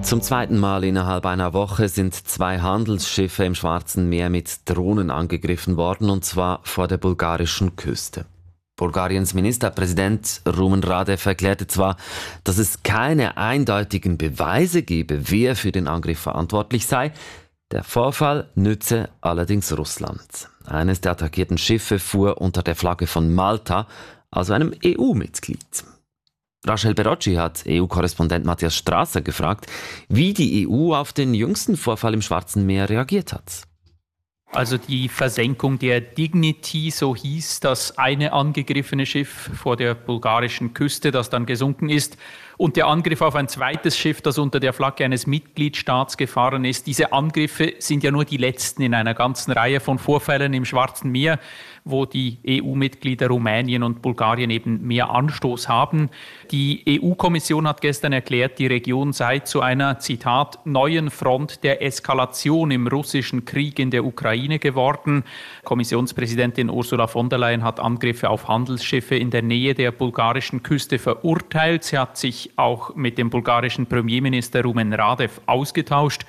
Zum zweiten Mal innerhalb einer Woche sind 2 Handelsschiffe im Schwarzen Meer mit Drohnen angegriffen worden, und zwar vor der bulgarischen Küste. Bulgariens Ministerpräsident Rumen Radev erklärte zwar, dass es keine eindeutigen Beweise gebe, wer für den Angriff verantwortlich sei. Der Vorfall nütze allerdings Russland. Eines der attackierten Schiffe fuhr unter der Flagge von Malta, also einem EU-Mitglied. Rachel Berocci hat EU-Korrespondent Matthias Strasser gefragt, wie die EU auf den jüngsten Vorfall im Schwarzen Meer reagiert hat. Also die Versenkung der Dignity, so hieß das eine angegriffene Schiff vor der bulgarischen Küste, das dann gesunken ist, und der Angriff auf ein zweites Schiff, das unter der Flagge eines Mitgliedstaats gefahren ist. Diese Angriffe sind ja nur die letzten in einer ganzen Reihe von Vorfällen im Schwarzen Meer, wo die EU-Mitglieder Rumänien und Bulgarien eben mehr Anstoß haben. Die EU-Kommission hat gestern erklärt, die Region sei zu einer, Zitat, neuen Front der Eskalation im russischen Krieg in der Ukraine geworden. Kommissionspräsidentin Ursula von der Leyen hat Angriffe auf Handelsschiffe in der Nähe der bulgarischen Küste verurteilt. Sie hat sich auch mit dem bulgarischen Premierminister Rumen Radev ausgetauscht.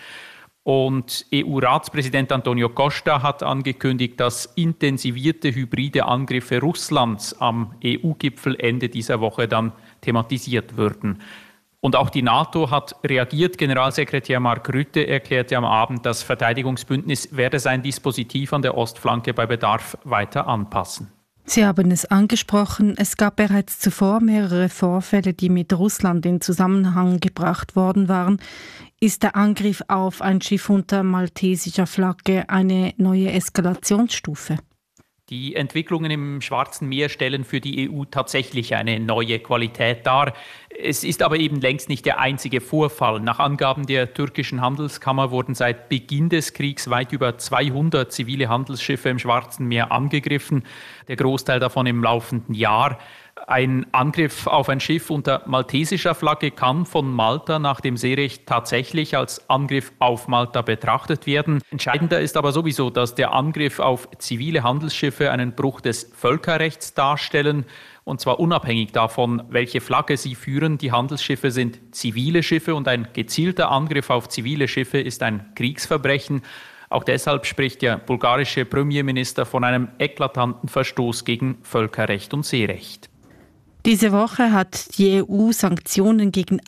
Und EU-Ratspräsident Antonio Costa hat angekündigt, dass intensivierte hybride Angriffe Russlands am EU-Gipfel Ende dieser Woche dann thematisiert würden. Und auch die NATO hat reagiert. Generalsekretär Mark Rutte erklärte am Abend, das Verteidigungsbündnis werde sein Dispositiv an der Ostflanke bei Bedarf weiter anpassen. Sie haben es angesprochen, es gab bereits zuvor mehrere Vorfälle, die mit Russland in Zusammenhang gebracht worden waren. Ist der Angriff auf ein Schiff unter maltesischer Flagge eine neue Eskalationsstufe? Die Entwicklungen im Schwarzen Meer stellen für die EU tatsächlich eine neue Qualität dar. Es ist aber eben längst nicht der einzige Vorfall. Nach Angaben der türkischen Handelskammer wurden seit Beginn des Kriegs weit über 200 zivile Handelsschiffe im Schwarzen Meer angegriffen, der Großteil davon im laufenden Jahr. Ein Angriff auf ein Schiff unter maltesischer Flagge kann von Malta nach dem Seerecht tatsächlich als Angriff auf Malta betrachtet werden. Entscheidender ist aber sowieso, dass der Angriff auf zivile Handelsschiffe einen Bruch des Völkerrechts darstellen, und zwar unabhängig davon, welche Flagge sie führen. Die Handelsschiffe sind zivile Schiffe und ein gezielter Angriff auf zivile Schiffe ist ein Kriegsverbrechen. Auch deshalb spricht der bulgarische Premierminister von einem eklatanten Verstoß gegen Völkerrecht und Seerecht. Diese Woche hat die EU Sanktionen gegen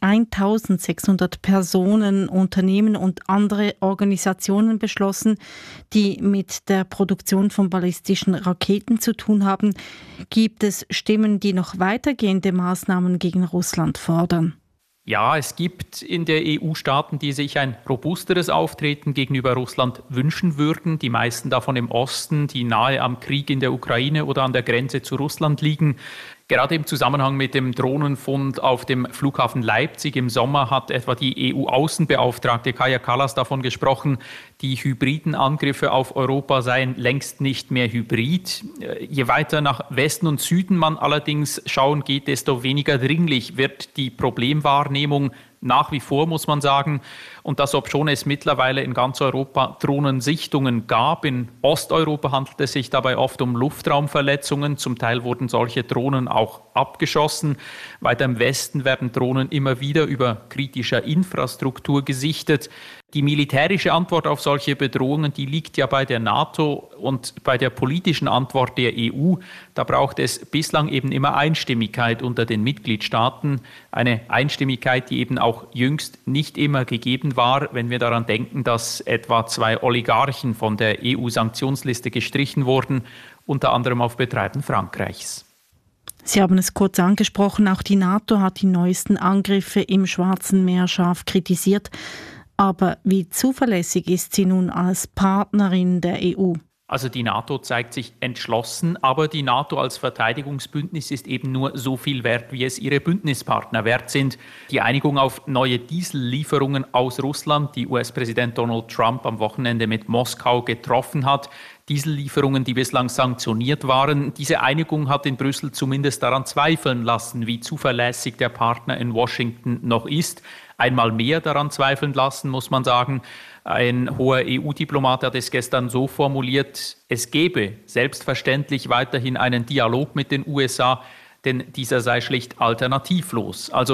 1600 Personen, Unternehmen und andere Organisationen beschlossen, die mit der Produktion von ballistischen Raketen zu tun haben. Gibt es Stimmen, die noch weitergehende Maßnahmen gegen Russland fordern? Ja, es gibt in der EU Staaten, die sich ein robusteres Auftreten gegenüber Russland wünschen würden. Die meisten davon im Osten, die nahe am Krieg in der Ukraine oder an der Grenze zu Russland liegen. Gerade im Zusammenhang mit dem Drohnenfund auf dem Flughafen Leipzig im Sommer hat etwa die EU-Außenbeauftragte Kaja Kallas davon gesprochen, die hybriden Angriffe auf Europa seien längst nicht mehr hybrid. Je weiter nach Westen und Süden man allerdings schauen geht, desto weniger dringlich wird die Problemwahrnehmung nach wie vor, muss man sagen. Und das, obschon es mittlerweile in ganz Europa Drohnensichtungen gab. In Osteuropa handelt es sich dabei oft um Luftraumverletzungen. Zum Teil wurden solche Drohnen auch abgeschossen. Weiter im Westen werden Drohnen immer wieder über kritischer Infrastruktur gesichtet. Die militärische Antwort auf solche Bedrohungen, die liegt ja bei der NATO und bei der politischen Antwort der EU. Da braucht es bislang eben immer Einstimmigkeit unter den Mitgliedstaaten. Eine Einstimmigkeit, die eben auch jüngst nicht immer gegeben war, wenn wir daran denken, dass etwa 2 Oligarchen von der EU-Sanktionsliste gestrichen wurden, unter anderem auf Betreiben Frankreichs. Sie haben es kurz angesprochen, auch die NATO hat die neuesten Angriffe im Schwarzen Meer scharf kritisiert. Aber wie zuverlässig ist sie nun als Partnerin der EU? Also die NATO zeigt sich entschlossen, aber die NATO als Verteidigungsbündnis ist eben nur so viel wert, wie es ihre Bündnispartner wert sind. Die Einigung auf neue Diesellieferungen aus Russland, die US-Präsident Donald Trump am Wochenende mit Moskau getroffen hat, Diesellieferungen, die bislang sanktioniert waren. Diese Einigung hat in Brüssel zumindest daran zweifeln lassen, wie zuverlässig der Partner in Washington noch ist. Einmal mehr daran zweifeln lassen, muss man sagen. Ein hoher EU-Diplomat hat es gestern so formuliert, es gebe selbstverständlich weiterhin einen Dialog mit den USA, denn dieser sei schlicht alternativlos. Also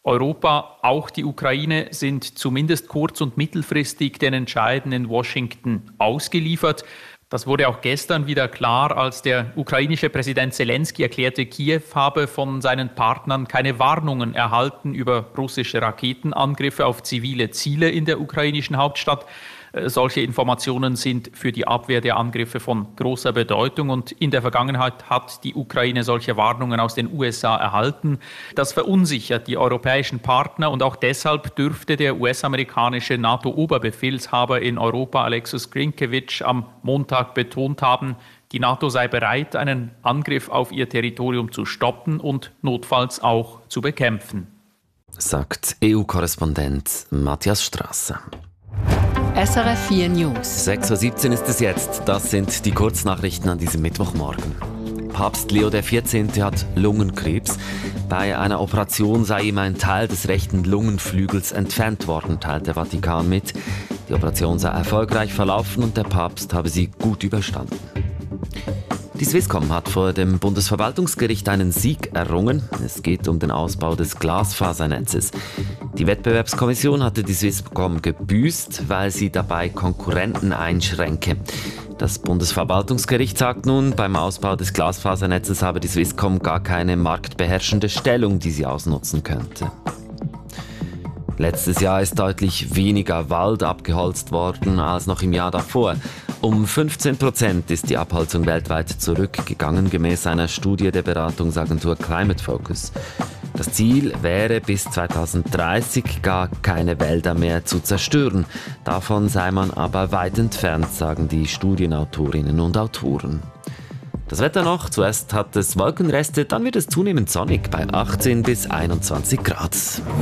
Europa, auch die Ukraine, sind zumindest kurz- und mittelfristig den Entscheiden in Washington ausgeliefert. Das wurde auch gestern wieder klar, als der ukrainische Präsident Zelensky erklärte, Kiew habe von seinen Partnern keine Warnungen erhalten über russische Raketenangriffe auf zivile Ziele in der ukrainischen Hauptstadt. Solche Informationen sind für die Abwehr der Angriffe von großer Bedeutung und in der Vergangenheit hat die Ukraine solche Warnungen aus den USA erhalten. Das verunsichert die europäischen Partner und auch deshalb dürfte der US-amerikanische NATO-Oberbefehlshaber in Europa, Alexis Grinkewitsch, am Montag betont haben, die NATO sei bereit, einen Angriff auf ihr Territorium zu stoppen und notfalls auch zu bekämpfen. Sagt EU-Korrespondent Matthias Strasser. SRF 4 News. 6.17 Uhr ist es jetzt. Das sind die Kurznachrichten an diesem Mittwochmorgen. Papst Leo XIV. Hat Lungenkrebs. Bei einer Operation sei ihm ein Teil des rechten Lungenflügels entfernt worden, teilt der Vatikan mit. Die Operation sei erfolgreich verlaufen und der Papst habe sie gut überstanden. Die Swisscom hat vor dem Bundesverwaltungsgericht einen Sieg errungen. Es geht um den Ausbau des Glasfasernetzes. Die Wettbewerbskommission hatte die Swisscom gebüßt, weil sie dabei Konkurrenten einschränke. Das Bundesverwaltungsgericht sagt nun, beim Ausbau des Glasfasernetzes habe die Swisscom gar keine marktbeherrschende Stellung, die sie ausnutzen könnte. Letztes Jahr ist deutlich weniger Wald abgeholzt worden als noch im Jahr davor. Um 15% ist die Abholzung weltweit zurückgegangen, gemäß einer Studie der Beratungsagentur Climate Focus. Das Ziel wäre, bis 2030 gar keine Wälder mehr zu zerstören. Davon sei man aber weit entfernt, sagen die Studienautorinnen und Autoren. Das Wetter noch. Zuerst hat es Wolkenreste, dann wird es zunehmend sonnig bei 18 bis 21 Grad.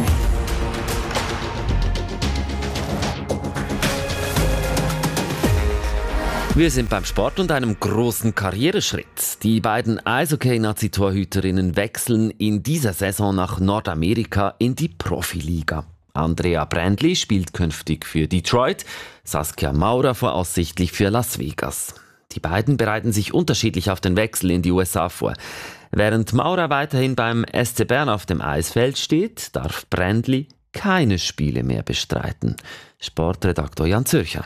Wir sind beim Sport und einem großen Karriereschritt. Die beiden Eishockey-Nazi-Torhüterinnen wechseln in dieser Saison nach Nordamerika in die Profiliga. Andrea Brändli spielt künftig für Detroit, Saskia Maurer voraussichtlich für Las Vegas. Die beiden bereiten sich unterschiedlich auf den Wechsel in die USA vor. Während Maurer weiterhin beim SC Bern auf dem Eisfeld steht, darf Brändli keine Spiele mehr bestreiten. Sportredaktor Jan Zürcher.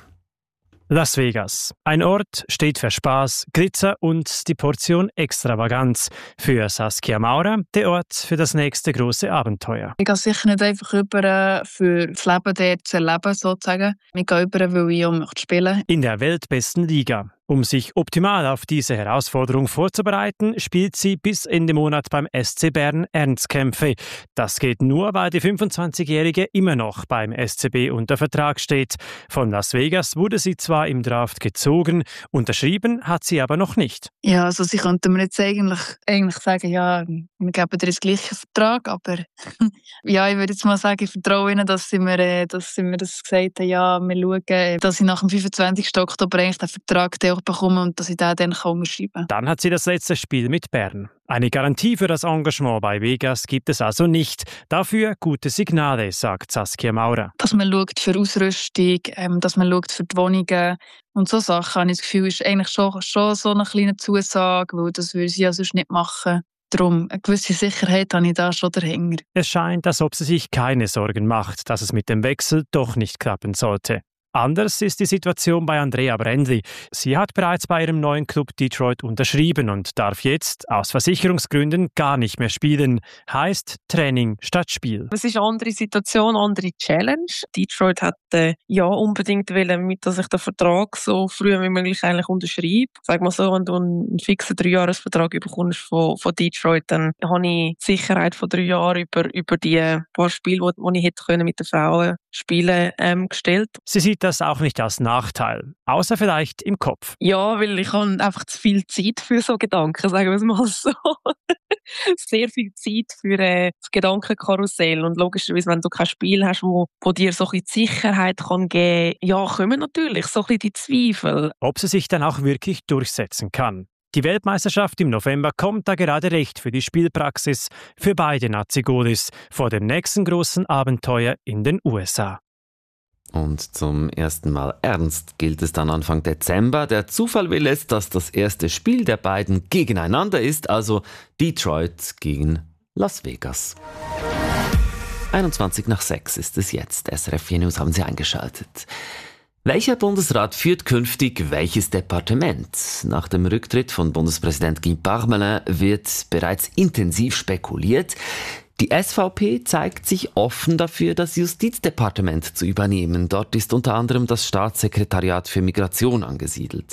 Las Vegas. Ein Ort steht für Spaß, Glitzer und die Portion Extravaganz. Für Saskia Maurer der Ort für das nächste große Abenteuer. Ich gehe sicher nicht einfach rüber, für das Leben dort zu erleben, sozusagen. Ich gehe rüber, weil ich auch spielen möchte. In der weltbesten Liga. Um sich optimal auf diese Herausforderung vorzubereiten, spielt sie bis Ende Monat beim SC Bern Ernstkämpfe. Das geht nur, weil die 25-Jährige immer noch beim SCB unter Vertrag steht. Von Las Vegas wurde sie zwar im Draft gezogen, unterschrieben hat sie aber noch nicht. Ja, also sie könnten mir jetzt eigentlich sagen, ja, wir geben dir den gleichen Vertrag, aber ja, ich würde jetzt mal sagen, ich vertraue ihnen, dass sie mir das gesagt haben, ja, wir schauen, dass ich nach dem 25. Oktober eigentlich den Vertrag bekomme und dass ich den dann unterschreiben kann. Dann hat sie das letzte Spiel mit Bern. Eine Garantie für das Engagement bei Vegas gibt es also nicht. Dafür gute Signale, sagt Saskia Maurer. Dass man schaut für Ausrüstung, dass man schaut für die Wohnungen und so Sachen, habe ich das Gefühl, ist eigentlich schon so eine kleine Zusage, weil das würde sie ja sonst nicht machen. Darum, eine gewisse Sicherheit habe ich da schon dahinter. Es scheint, als ob sie sich keine Sorgen macht, dass es mit dem Wechsel doch nicht klappen sollte. Anders ist die Situation bei Andrea Brändli. Sie hat bereits bei ihrem neuen Club Detroit unterschrieben und darf jetzt aus Versicherungsgründen gar nicht mehr spielen. Heißt Training statt Spiel. Es ist eine andere Situation, eine andere Challenge. Detroit hätte ja unbedingt wollen, dass ich den Vertrag so früh wie möglich eigentlich unterschreibe. Sag mal so, wenn du einen fixen 3-Jahres-Vertrag bekommst von Detroit, dann habe ich die Sicherheit von 3 Jahren über die paar Spiele, die ich hätte mit den Frauen spielen gestellt. Sie sieht das auch nicht als Nachteil, außer vielleicht im Kopf. Ja, weil ich habe einfach zu viel Zeit für so Gedanken, sagen wir es mal so. Sehr viel Zeit für das Gedankenkarussell. Und logischerweise, wenn du kein Spiel hast, wo dir so ein bisschen Sicherheit kann geben kann, ja, kommen natürlich so ein bisschen die Zweifel. Ob sie sich dann auch wirklich durchsetzen kann. Die Weltmeisterschaft im November kommt da gerade recht für die Spielpraxis für beide Nazi-Goalies vor dem nächsten großen Abenteuer in den USA. Und zum ersten Mal ernst gilt es dann Anfang Dezember. Der Zufall will es, dass das erste Spiel der beiden gegeneinander ist, also Detroit gegen Las Vegas. 6:21 ist es jetzt. SRF 4 News haben Sie eingeschaltet. Welcher Bundesrat führt künftig welches Departement? Nach dem Rücktritt von Bundespräsident Guy Parmelin wird bereits intensiv spekuliert. Die SVP zeigt sich offen dafür, das Justizdepartement zu übernehmen. Dort ist unter anderem das Staatssekretariat für Migration angesiedelt.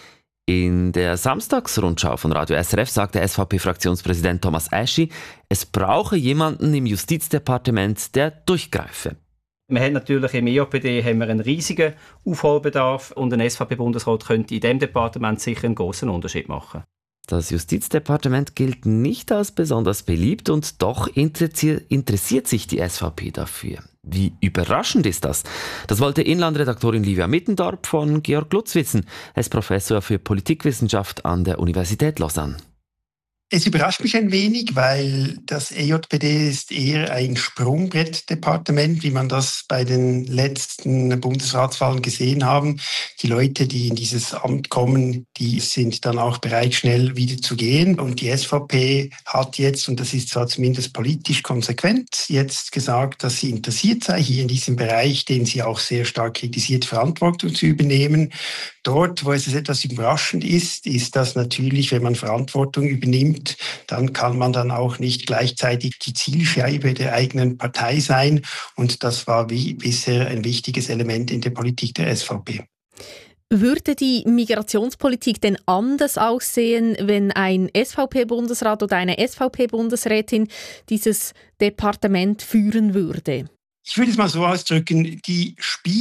In der Samstagsrundschau von Radio SRF sagte SVP-Fraktionspräsident Thomas Aschi, es brauche jemanden im Justizdepartement, der durchgreife. Wir haben natürlich im EJPD einen riesigen Aufholbedarf und ein SVP-Bundesrat könnte in diesem Departement sicher einen grossen Unterschied machen. Das Justizdepartement gilt nicht als besonders beliebt und doch interessiert sich die SVP dafür. Wie überraschend ist das? Das wollte Inlandredaktorin Livia Mittendorp von Georg Lutz wissen. Er ist Professor für Politikwissenschaft an der Universität Lausanne. Es überrascht mich ein wenig, weil das EJPD ist eher ein Sprungbrettdepartement, wie man das bei den letzten Bundesratswahlen gesehen haben. Die Leute, die in dieses Amt kommen, die sind dann auch bereit, schnell wieder zu gehen. Und die SVP hat jetzt, und das ist zwar zumindest politisch konsequent, jetzt gesagt, dass sie interessiert sei, hier in diesem Bereich, den sie auch sehr stark kritisiert, Verantwortung zu übernehmen. Dort, wo es etwas überraschend ist, ist das natürlich, wenn man Verantwortung übernimmt, dann kann man dann auch nicht gleichzeitig die Zielscheibe der eigenen Partei sein. Und das war wie bisher ein wichtiges Element in der Politik der SVP. Würde die Migrationspolitik denn anders aussehen, wenn ein SVP-Bundesrat oder eine SVP-Bundesrätin dieses Departement führen würde? Ich würde es mal so ausdrücken, die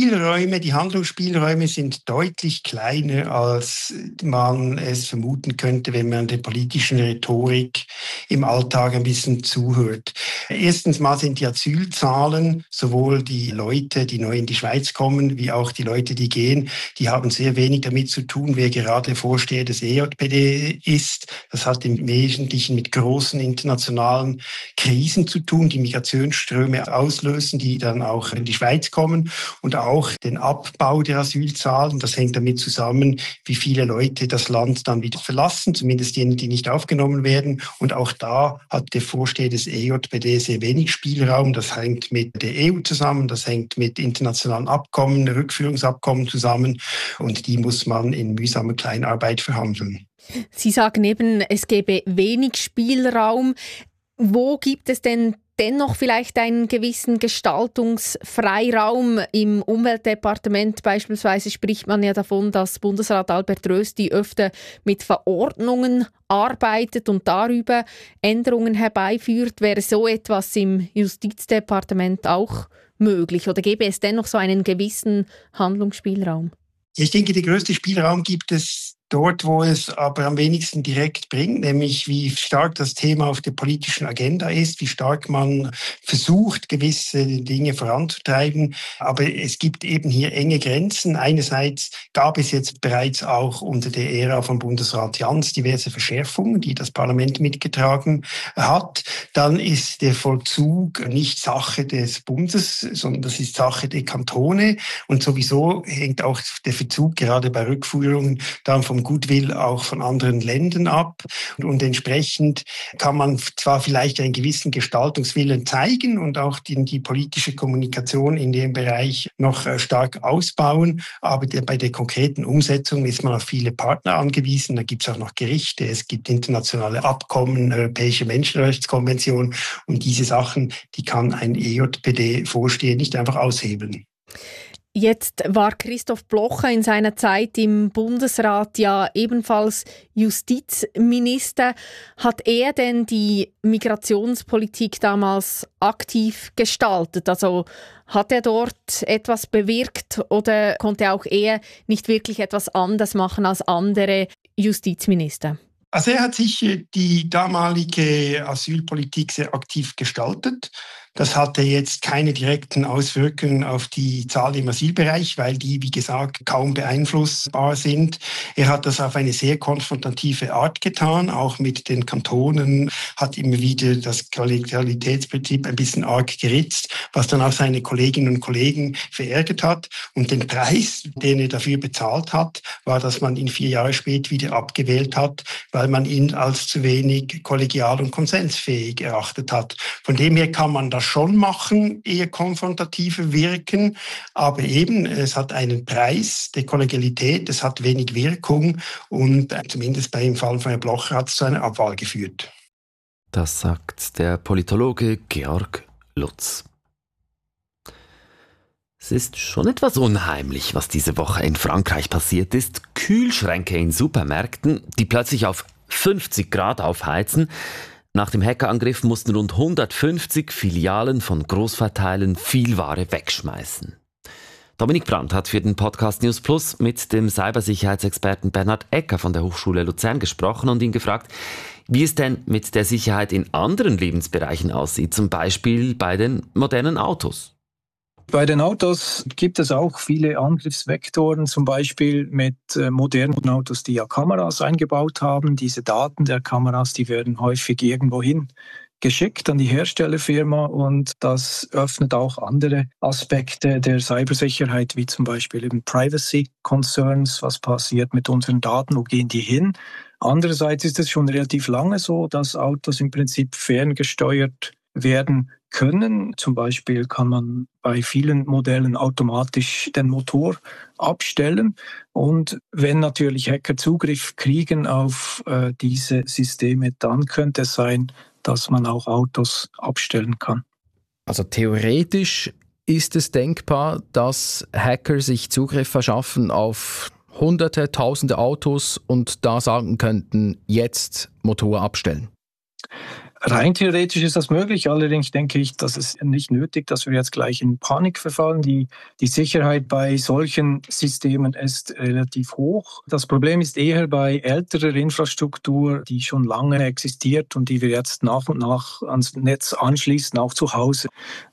Handlungsspielräume sind deutlich kleiner, als man es vermuten könnte, wenn man der politischen Rhetorik im Alltag ein bisschen zuhört. Erstens mal sind die Asylzahlen, sowohl die Leute, die neu in die Schweiz kommen, wie auch die Leute, die gehen, die haben sehr wenig damit zu tun, wer gerade Vorsteher des EJPD ist. Das hat im Wesentlichen mit großen internationalen Krisen zu tun, die Migrationsströme auslösen, die dann auch in die Schweiz kommen, und auch den Abbau der Asylzahlen. Das hängt damit zusammen, wie viele Leute das Land dann wieder verlassen, zumindest jene, die nicht aufgenommen werden. Und auch da hat der Vorsteher des EJPD sehr wenig Spielraum. Das hängt mit der EU zusammen, das hängt mit internationalen Abkommen, Rückführungsabkommen zusammen, und die muss man in mühsamer Kleinarbeit verhandeln. Sie sagen eben, es gäbe wenig Spielraum. Wo gibt es denn dennoch vielleicht einen gewissen Gestaltungsfreiraum? Im Umweltdepartement beispielsweise spricht man ja davon, dass Bundesrat Albert Rösti öfter mit Verordnungen arbeitet und darüber Änderungen herbeiführt. Wäre so etwas im Justizdepartement auch möglich? Oder gäbe es dennoch so einen gewissen Handlungsspielraum? Ich denke, der größte Spielraum gibt es dort, wo es aber am wenigsten direkt bringt, nämlich wie stark das Thema auf der politischen Agenda ist, wie stark man versucht, gewisse Dinge voranzutreiben. Aber es gibt eben hier enge Grenzen. Einerseits gab es jetzt bereits auch unter der Ära von Bundesrat Jans diverse Verschärfungen, die das Parlament mitgetragen hat. Dann ist der Vollzug nicht Sache des Bundes, sondern das ist Sache der Kantone. Und sowieso hängt auch der Verzug gerade bei Rückführungen dann vom Goodwill auch von anderen Ländern ab. Und entsprechend kann man zwar vielleicht einen gewissen Gestaltungswillen zeigen und auch die politische Kommunikation in dem Bereich noch stark ausbauen, aber bei der konkreten Umsetzung ist man auf viele Partner angewiesen. Da gibt es auch noch Gerichte, es gibt internationale Abkommen, Europäische Menschenrechtskonvention, und diese Sachen, die kann ein EJPD-Vorsteher nicht einfach aushebeln. Jetzt war Christoph Blocher in seiner Zeit im Bundesrat ja ebenfalls Justizminister. Hat er denn die Migrationspolitik damals aktiv gestaltet? Also hat er dort etwas bewirkt oder konnte auch er nicht wirklich etwas anders machen als andere Justizminister? Also er hat sicher die damalige Asylpolitik sehr aktiv gestaltet. Das hatte jetzt keine direkten Auswirkungen auf die Zahl im Asylbereich, weil die, wie gesagt, kaum beeinflussbar sind. Er hat das auf eine sehr konfrontative Art getan, auch mit den Kantonen, hat immer wieder das Kollegialitätsprinzip ein bisschen arg geritzt, was dann auch seine Kolleginnen und Kollegen verärgert hat. Und den Preis, den er dafür bezahlt hat, war, dass man ihn 4 Jahre später wieder abgewählt hat, weil man ihn als zu wenig kollegial und konsensfähig erachtet hat. Von dem her kann man das das schon machen, eher konfrontativer wirken, aber eben, es hat einen Preis der Kollegialität, es hat wenig Wirkung und zumindest beim Fall von Herrn Blocher hat es zu einer Abwahl geführt. Das sagt der Politologe Georg Lutz. Es ist schon etwas unheimlich, was diese Woche in Frankreich passiert ist. Kühlschränke in Supermärkten, die plötzlich auf 50 Grad aufheizen. Nach dem Hackerangriff mussten rund 150 Filialen von Großverteilen viel Ware wegschmeißen. Dominik Brandt hat für den Podcast News Plus mit dem Cybersicherheitsexperten Bernhard Ecker von der Hochschule Luzern gesprochen und ihn gefragt, wie es denn mit der Sicherheit in anderen Lebensbereichen aussieht, zum Beispiel bei den modernen Autos. Bei den Autos gibt es auch viele Angriffsvektoren, zum Beispiel mit modernen Autos, die ja Kameras eingebaut haben. Diese Daten der Kameras, die werden häufig irgendwohin geschickt an die Herstellerfirma und das öffnet auch andere Aspekte der Cybersicherheit, wie zum Beispiel eben Privacy Concerns. Was passiert mit unseren Daten? Wo gehen die hin? Andererseits ist es schon relativ lange so, dass Autos im Prinzip ferngesteuert werden können. Zum Beispiel kann man bei vielen Modellen automatisch den Motor abstellen. Und wenn natürlich Hacker Zugriff kriegen auf diese Systeme, dann könnte es sein, dass man auch Autos abstellen kann. Also theoretisch ist es denkbar, dass Hacker sich Zugriff verschaffen auf Hunderte, Tausende Autos und da sagen könnten, jetzt Motor abstellen. Rein theoretisch ist das möglich, allerdings denke ich, dass es nicht nötig, dass wir jetzt gleich in Panik verfallen. Die Sicherheit bei solchen Systemen ist relativ hoch. Das Problem ist eher bei älterer Infrastruktur, die schon lange existiert und die wir jetzt nach und nach ans Netz anschließen, auch zu Hause,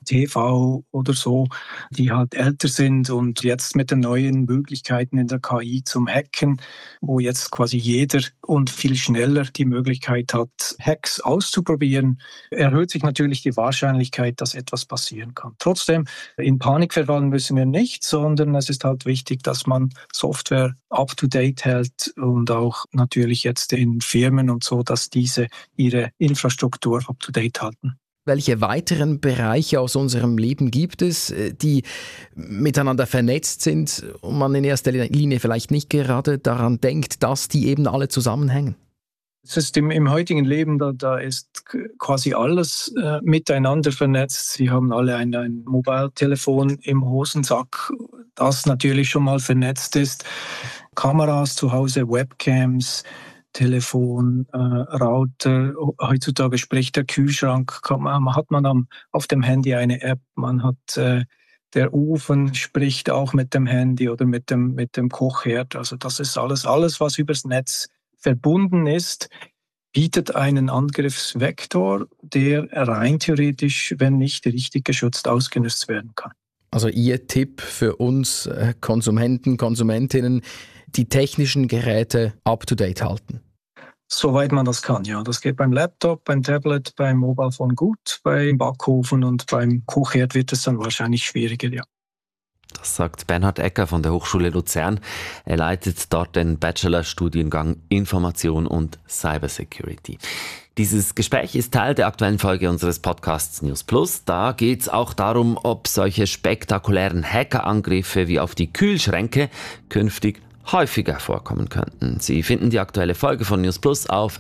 TV oder so, die halt älter sind und jetzt mit den neuen Möglichkeiten in der KI zum Hacken, wo jetzt quasi jeder und viel schneller die Möglichkeit hat, Hacks auszuprobieren, erhöht sich natürlich die Wahrscheinlichkeit, dass etwas passieren kann. Trotzdem, in Panik verfallen müssen wir nicht, sondern es ist halt wichtig, dass man Software up-to-date hält und auch natürlich jetzt in Firmen und so, dass diese ihre Infrastruktur up-to-date halten. Welche weiteren Bereiche aus unserem Leben gibt es, die miteinander vernetzt sind und man in erster Linie vielleicht nicht gerade daran denkt, dass die eben alle zusammenhängen? Es ist im heutigen Leben, da ist quasi alles miteinander vernetzt. Sie haben alle ein Mobiltelefon im Hosensack, das natürlich schon mal vernetzt ist. Kameras zu Hause, Webcams, Telefon, Router. Heutzutage spricht der Kühlschrank. Hat man auf dem Handy eine App. Man hat der Ofen spricht auch mit dem Handy oder mit dem Kochherd. Also das ist alles, was übers Netz verbunden ist, bietet einen Angriffsvektor, der rein theoretisch, wenn nicht richtig geschützt, ausgenutzt werden kann. Also Ihr Tipp für uns Konsumenten, Konsumentinnen, die technischen Geräte up-to-date halten? Soweit man das kann, ja. Das geht beim Laptop, beim Tablet, beim Mobilephone gut, beim Backofen und beim Kochherd wird es dann wahrscheinlich schwieriger, ja. Das sagt Bernhard Ecker von der Hochschule Luzern. Er leitet dort den Bachelorstudiengang Information und Cybersecurity. Dieses Gespräch ist Teil der aktuellen Folge unseres Podcasts News Plus. Da geht es auch darum, ob solche spektakulären Hackerangriffe wie auf die Kühlschränke künftig häufiger vorkommen könnten. Sie finden die aktuelle Folge von News Plus auf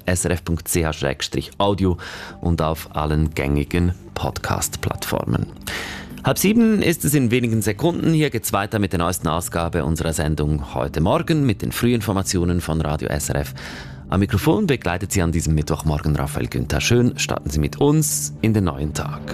srf.ch/audio und auf allen gängigen Podcast-Plattformen. 6:30 ist es in wenigen Sekunden. Hier geht's weiter mit der neuesten Ausgabe unserer Sendung heute Morgen mit den Frühinformationen von Radio SRF. Am Mikrofon begleitet Sie an diesem Mittwochmorgen Raphael Günther. Schön, starten Sie mit uns in den neuen Tag.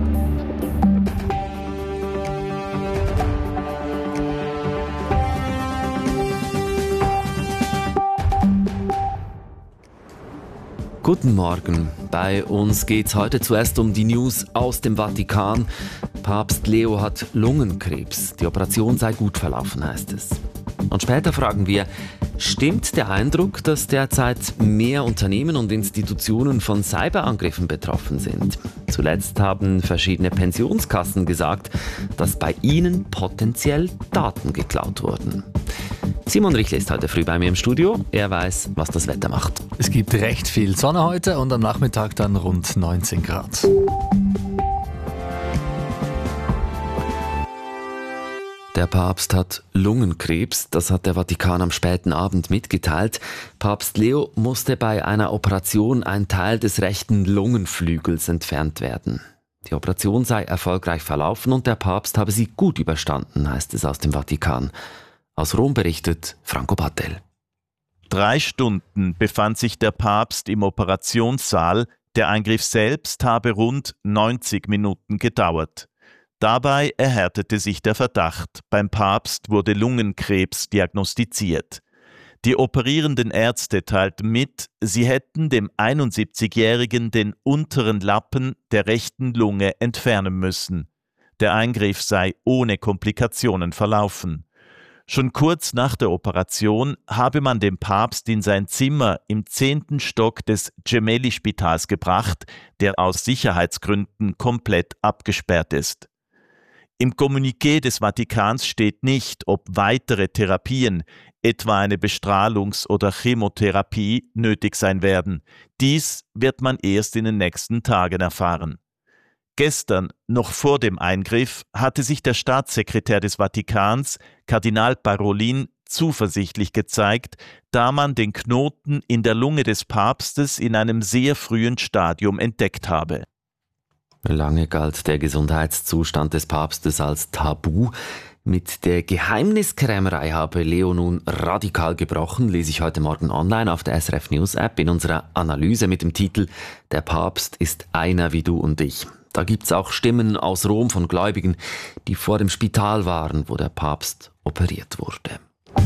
Guten Morgen. Bei uns geht's heute zuerst um die News aus dem Vatikan. Papst Leo hat Lungenkrebs. Die Operation sei gut verlaufen, heißt es. Und später fragen wir, stimmt der Eindruck, dass derzeit mehr Unternehmen und Institutionen von Cyberangriffen betroffen sind? Zuletzt haben verschiedene Pensionskassen gesagt, dass bei ihnen potenziell Daten geklaut wurden. Simon Richle ist heute früh bei mir im Studio. Er weiß, was das Wetter macht. Es gibt recht viel Sonne heute und am Nachmittag dann rund 19 Grad. Der Papst hat Lungenkrebs, das hat der Vatikan am späten Abend mitgeteilt. Papst Leo musste bei einer Operation ein Teil des rechten Lungenflügels entfernt werden. Die Operation sei erfolgreich verlaufen und der Papst habe sie gut überstanden, heißt es aus dem Vatikan. Aus Rom berichtet Franco Battel. 3 Stunden befand sich der Papst im Operationssaal. Der Eingriff selbst habe rund 90 Minuten gedauert. Dabei erhärtete sich der Verdacht. Beim Papst wurde Lungenkrebs diagnostiziert. Die operierenden Ärzte teilten mit, sie hätten dem 71-Jährigen den unteren Lappen der rechten Lunge entfernen müssen. Der Eingriff sei ohne Komplikationen verlaufen. Schon kurz nach der Operation habe man den Papst in sein Zimmer im 10. Stock des Gemelli-Spitals gebracht, der aus Sicherheitsgründen komplett abgesperrt ist. Im Kommuniqué des Vatikans steht nicht, ob weitere Therapien, etwa eine Bestrahlungs- oder Chemotherapie, nötig sein werden. Dies wird man erst in den nächsten Tagen erfahren. Gestern, noch vor dem Eingriff, hatte sich der Staatssekretär des Vatikans, Kardinal Parolin, zuversichtlich gezeigt, da man den Knoten in der Lunge des Papstes in einem sehr frühen Stadium entdeckt habe. Lange galt der Gesundheitszustand des Papstes als Tabu. Mit der Geheimniskrämerei habe Leo nun radikal gebrochen, lese ich heute Morgen online auf der SRF News App in unserer Analyse mit dem Titel »Der Papst ist einer wie du und ich«. Da gibt's auch Stimmen aus Rom von Gläubigen, die vor dem Spital waren, wo der Papst operiert wurde.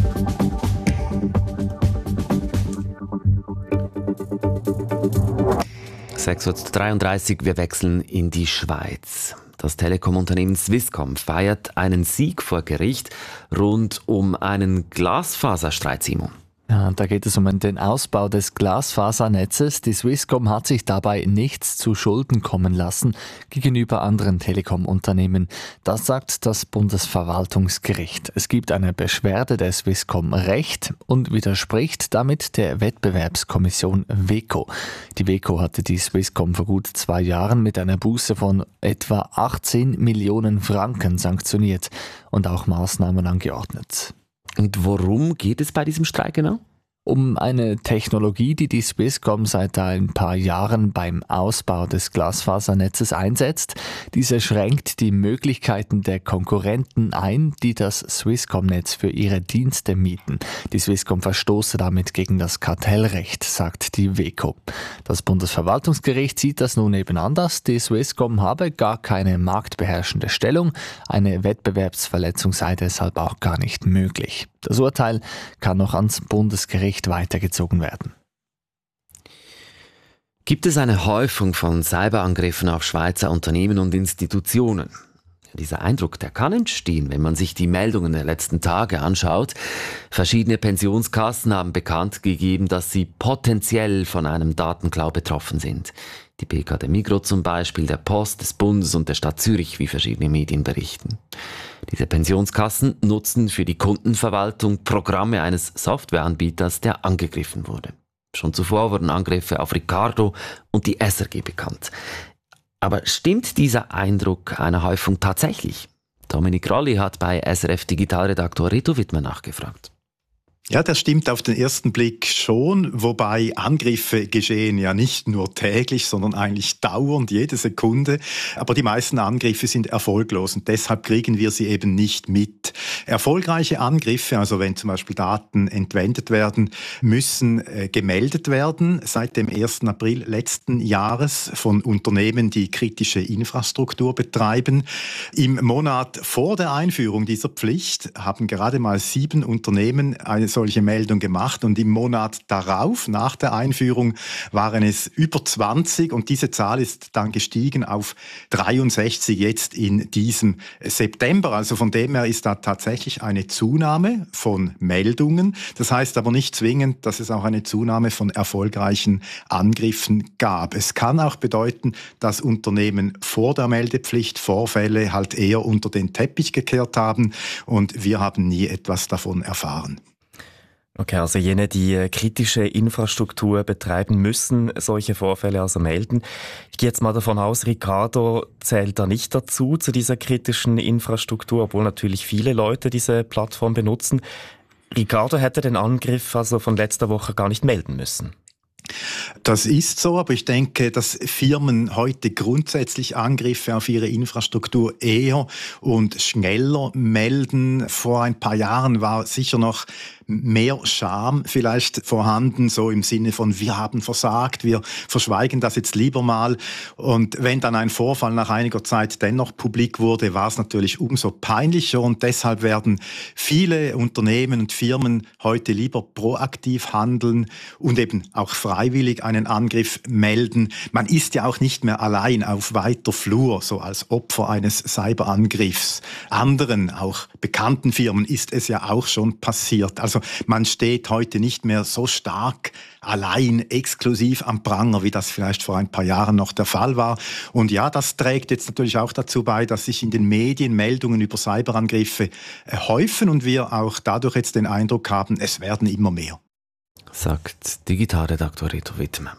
(6:33 Uhr), wir wechseln in die Schweiz. Das Telekom-Unternehmen Swisscom feiert einen Sieg vor Gericht rund um einen Glasfaserstreit, Simon. Ja, da geht es um den Ausbau des Glasfasernetzes. Die Swisscom hat sich dabei nichts zu Schulden kommen lassen gegenüber anderen Telekom-Unternehmen. Das sagt das Bundesverwaltungsgericht. Es gibt eine Beschwerde der Swisscom Recht und widerspricht damit der Wettbewerbskommission WEKO. Die WEKO hatte die Swisscom vor gut 2 Jahren mit einer Buße von etwa 18 Millionen Franken sanktioniert und auch Maßnahmen angeordnet. Und worum geht es bei diesem Streit genau? Um eine Technologie, die die Swisscom seit ein paar Jahren beim Ausbau des Glasfasernetzes einsetzt. Diese schränkt die Möglichkeiten der Konkurrenten ein, die das Swisscom-Netz für ihre Dienste mieten. Die Swisscom verstoße damit gegen das Kartellrecht, sagt die WEKO. Das Bundesverwaltungsgericht sieht das nun eben anders. Die Swisscom habe gar keine marktbeherrschende Stellung. Eine Wettbewerbsverletzung sei deshalb auch gar nicht möglich. Das Urteil kann noch ans Bundesgericht weitergezogen werden. Gibt es eine Häufung von Cyberangriffen auf Schweizer Unternehmen und Institutionen? Dieser Eindruck, der kann entstehen, wenn man sich die Meldungen der letzten Tage anschaut. Verschiedene Pensionskassen haben bekannt gegeben, dass sie potenziell von einem Datenklau betroffen sind. Die PK der Migros zum Beispiel, der Post, des Bundes und der Stadt Zürich, wie verschiedene Medien berichten. Diese Pensionskassen nutzen für die Kundenverwaltung Programme eines Softwareanbieters, der angegriffen wurde. Schon zuvor wurden Angriffe auf Ricardo und die SRG bekannt. Aber stimmt dieser Eindruck einer Häufung tatsächlich? Dominik Rolli hat bei SRF Digitalredaktor Reto Wittmer nachgefragt. Ja, das stimmt auf den ersten Blick schon, wobei Angriffe geschehen ja nicht nur täglich, sondern eigentlich dauernd, jede Sekunde. Aber die meisten Angriffe sind erfolglos und deshalb kriegen wir sie eben nicht mit. Erfolgreiche Angriffe, also wenn zum Beispiel Daten entwendet werden, müssen gemeldet werden seit dem 1. April letzten Jahres von Unternehmen, die kritische Infrastruktur betreiben. Im Monat vor der Einführung dieser Pflicht haben gerade mal 7 Unternehmen eine solche Meldung gemacht und im Monat darauf, nach der Einführung, waren es über 20 und diese Zahl ist dann gestiegen auf 63 jetzt in diesem September. Also von dem her ist da tatsächlich eine Zunahme von Meldungen. Das heißt aber nicht zwingend, dass es auch eine Zunahme von erfolgreichen Angriffen gab. Es kann auch bedeuten, dass Unternehmen vor der Meldepflicht Vorfälle halt eher unter den Teppich gekehrt haben und wir haben nie etwas davon erfahren. Okay, also jene, die kritische Infrastruktur betreiben, müssen solche Vorfälle also melden. Ich gehe jetzt mal davon aus, Ricardo zählt da nicht dazu, zu dieser kritischen Infrastruktur, obwohl natürlich viele Leute diese Plattform benutzen. Ricardo hätte den Angriff also von letzter Woche gar nicht melden müssen. Das ist so, aber ich denke, dass Firmen heute grundsätzlich Angriffe auf ihre Infrastruktur eher und schneller melden. Vor ein paar Jahren war sicher noch mehr Scham vielleicht vorhanden, so im Sinne von, wir haben versagt, wir verschweigen das jetzt lieber mal. Und wenn dann ein Vorfall nach einiger Zeit dennoch publik wurde, war es natürlich umso peinlicher und deshalb werden viele Unternehmen und Firmen heute lieber proaktiv handeln und eben auch freiwillig einen Angriff melden. Man ist ja auch nicht mehr allein auf weiter Flur, so als Opfer eines Cyberangriffs. Anderen, auch bekannten Firmen, ist es ja auch schon passiert. Also man steht heute nicht mehr so stark allein, exklusiv am Pranger, wie das vielleicht vor ein paar Jahren noch der Fall war. Und ja, das trägt jetzt natürlich auch dazu bei, dass sich in den Medien Meldungen über Cyberangriffe häufen und wir auch dadurch jetzt den Eindruck haben, es werden immer mehr. Sagt Digitalredaktor Reto Wittmann.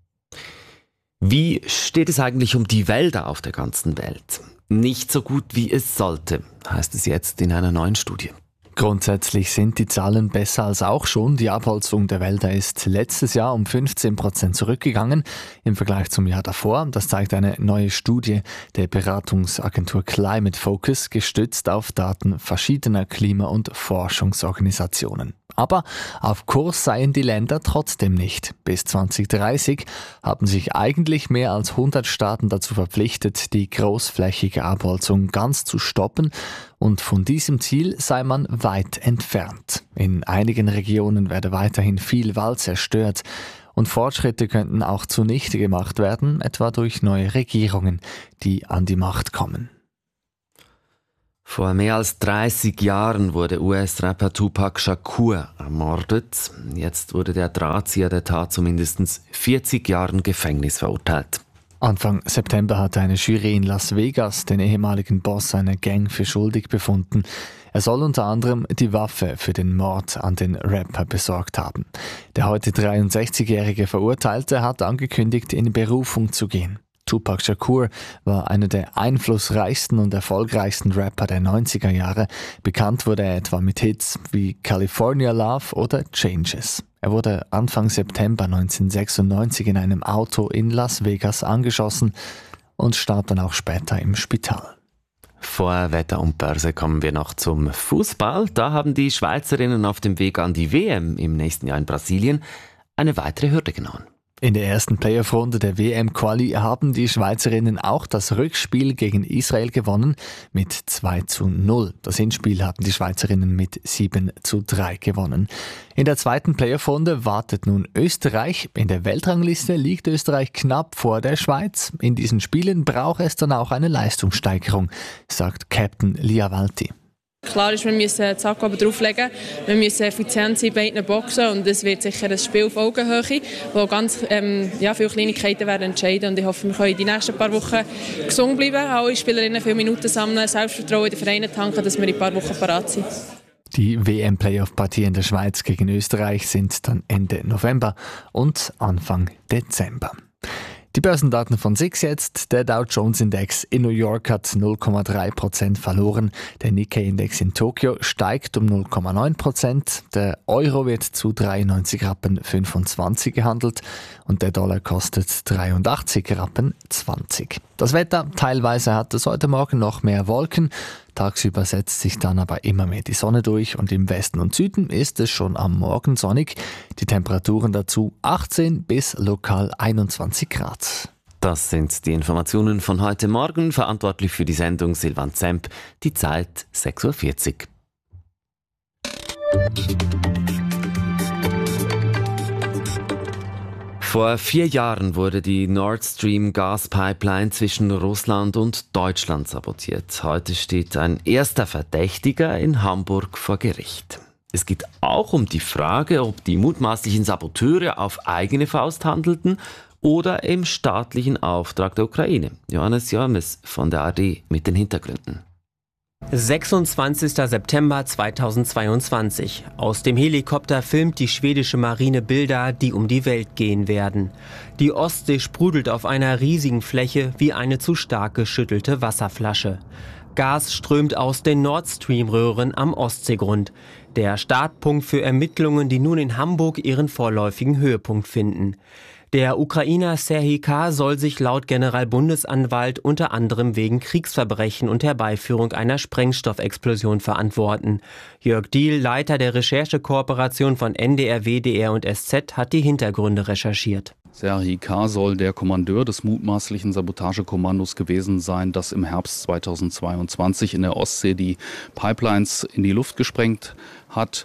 Wie steht es eigentlich um die Wälder auf der ganzen Welt? Nicht so gut, wie es sollte, heißt es jetzt in einer neuen Studie. Grundsätzlich sind die Zahlen besser als auch schon. Die Abholzung der Wälder ist letztes Jahr um 15% zurückgegangen im Vergleich zum Jahr davor. Das zeigt eine neue Studie der Beratungsagentur Climate Focus, gestützt auf Daten verschiedener Klima- und Forschungsorganisationen. Aber auf Kurs seien die Länder trotzdem nicht. Bis 2030 haben sich eigentlich mehr als 100 Staaten dazu verpflichtet, die großflächige Abholzung ganz zu stoppen. Und von diesem Ziel sei man weit entfernt. In einigen Regionen werde weiterhin viel Wald zerstört. Und Fortschritte könnten auch zunichte gemacht werden, etwa durch neue Regierungen, die an die Macht kommen. Vor mehr als 30 Jahren wurde US-Rapper Tupac Shakur ermordet. Jetzt wurde der Drahtzieher der Tat zu mindestens 40 Jahren Gefängnis verurteilt. Anfang September hatte eine Jury in Las Vegas den ehemaligen Boss einer Gang für schuldig befunden. Er soll unter anderem die Waffe für den Mord an den Rapper besorgt haben. Der heute 63-jährige Verurteilte hat angekündigt, in Berufung zu gehen. Tupac Shakur war einer der einflussreichsten und erfolgreichsten Rapper der 90er Jahre. Bekannt wurde er etwa mit Hits wie California Love oder Changes. Er wurde Anfang September 1996 in einem Auto in Las Vegas angeschossen und starb dann auch später im Spital. Vor Wetter und Börse kommen wir noch zum Fußball. Da haben die Schweizerinnen auf dem Weg an die WM im nächsten Jahr in Brasilien eine weitere Hürde genommen. In der ersten Playoff-Runde der WM-Quali haben die Schweizerinnen auch das Rückspiel gegen Israel gewonnen mit 2:0. Das Hinspiel haben die Schweizerinnen mit 7:3 gewonnen. In der zweiten Playoff-Runde wartet nun Österreich. In der Weltrangliste liegt Österreich knapp vor der Schweiz. In diesen Spielen braucht es dann auch eine Leistungssteigerung, sagt Captain Liavalti. Klar ist, wir müssen das Akku drauflegen, wir müssen effizient sein bei beiden Boxen und es wird sicher ein Spiel auf Augenhöhe, wo ganz viele Kleinigkeiten werden entscheiden und ich hoffe, wir können die nächsten paar Wochen gesund bleiben, alle Spielerinnen viele Minuten sammeln, Selbstvertrauen in den Vereinen tanken, dass wir in ein paar Wochen parat sind. Die WM-Playoff-Partie in der Schweiz gegen Österreich sind dann Ende November und Anfang Dezember. Die Börsendaten von SIX jetzt. Der Dow Jones Index in New York hat 0,3% verloren. Der Nikkei-Index in Tokio steigt um 0,9%. Der Euro wird zu 93,25 Rappen gehandelt und der Dollar kostet 83,20 Rappen. Das Wetter, teilweise hat es heute Morgen noch mehr Wolken. Tagsüber setzt sich dann aber immer mehr die Sonne durch und im Westen und Süden ist es schon am Morgen sonnig. Die Temperaturen dazu 18 bis lokal 21 Grad. Das sind die Informationen von heute Morgen. Verantwortlich für die Sendung Silvan Zemp. Die Zeit 6:40 Uhr. Vor 4 Jahren wurde die Nord Stream Gaspipeline zwischen Russland und Deutschland sabotiert. Heute steht ein erster Verdächtiger in Hamburg vor Gericht. Es geht auch um die Frage, ob die mutmaßlichen Saboteure auf eigene Faust handelten oder im staatlichen Auftrag der Ukraine. Johannes Jormes von der ARD mit den Hintergründen. 26. September 2022. Aus dem Helikopter filmt die schwedische Marine Bilder, die um die Welt gehen werden. Die Ostsee sprudelt auf einer riesigen Fläche wie eine zu stark geschüttelte Wasserflasche. Gas strömt aus den Nord Stream-Röhren am Ostseegrund. Der Startpunkt für Ermittlungen, die nun in Hamburg ihren vorläufigen Höhepunkt finden. Der Ukrainer Serhij K. soll sich laut Generalbundesanwalt unter anderem wegen Kriegsverbrechen und Herbeiführung einer Sprengstoffexplosion verantworten. Jörg Diehl, Leiter der Recherchekooperation von NDR, WDR und SZ, hat die Hintergründe recherchiert. Serhij K. soll der Kommandeur des mutmaßlichen Sabotagekommandos gewesen sein, das im Herbst 2022 in der Ostsee die Pipelines in die Luft gesprengt hat.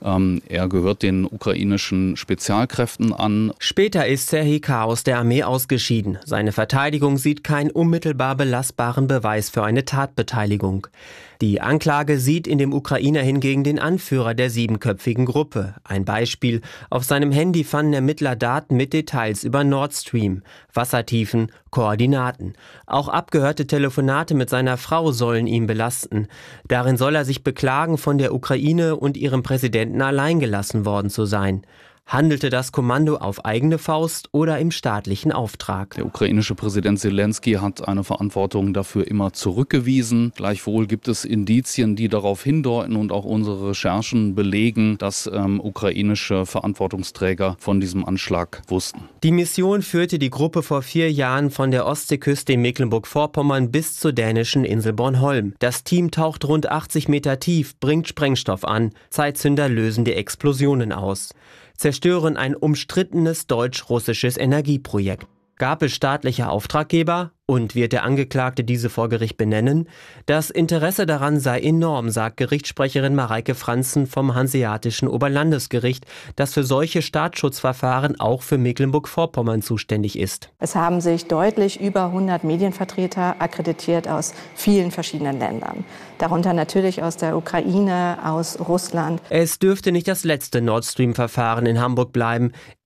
Er gehört den ukrainischen Spezialkräften an. Später ist Serhij K. aus der Armee ausgeschieden. Seine Verteidigung sieht keinen unmittelbar belastbaren Beweis für eine Tatbeteiligung. Die Anklage sieht in dem Ukrainer hingegen den Anführer der 7-köpfigen Gruppe. Ein Beispiel: Auf seinem Handy fanden Ermittler Daten mit Details über Nord Stream, Wassertiefen, Koordinaten. Auch abgehörte Telefonate mit seiner Frau sollen ihn belasten. Darin soll er sich beklagen, von der Ukraine und ihrem Präsidenten allein gelassen worden zu sein. Handelte das Kommando auf eigene Faust oder im staatlichen Auftrag? Der ukrainische Präsident Zelensky hat eine Verantwortung dafür immer zurückgewiesen. Gleichwohl gibt es Indizien, die darauf hindeuten und auch unsere Recherchen belegen, dass ukrainische Verantwortungsträger von diesem Anschlag wussten. Die Mission führte die Gruppe vor 4 Jahren von der Ostseeküste in Mecklenburg-Vorpommern bis zur dänischen Insel Bornholm. Das Team taucht rund 80 Meter tief, bringt Sprengstoff an. Zeitzünder lösen die Explosionen aus. Zerstören ein umstrittenes deutsch-russisches Energieprojekt. Gab es staatliche Auftraggeber? Und wird der Angeklagte diese vor Gericht benennen? Das Interesse daran sei enorm, sagt Gerichtssprecherin Mareike Franzen vom Hanseatischen Oberlandesgericht, das für solche Staatsschutzverfahren auch für Mecklenburg-Vorpommern zuständig ist. Es haben sich deutlich über 100 Medienvertreter akkreditiert aus vielen verschiedenen Ländern. Darunter natürlich aus der Ukraine, aus Russland. Es dürfte nicht das letzte Nord Stream-Verfahren in Hamburg bleiben.